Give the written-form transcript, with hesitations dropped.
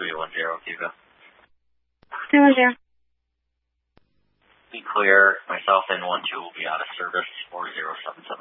310, Kiva. 310. Be clear, myself and 12 will be out of service 4077.